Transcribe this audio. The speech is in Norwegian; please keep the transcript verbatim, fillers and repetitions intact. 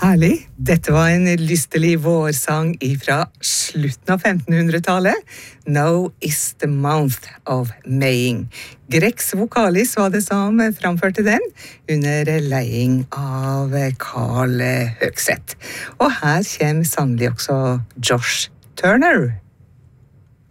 Herlig. Dette var en lystelig vårsang ifra slutten av femtenhundretallet. Now is the month of Maying. Grex Vokalis var det som framførte den, under leiing av Carl Høgseth. Og her kommer sannelig også Josh Turner.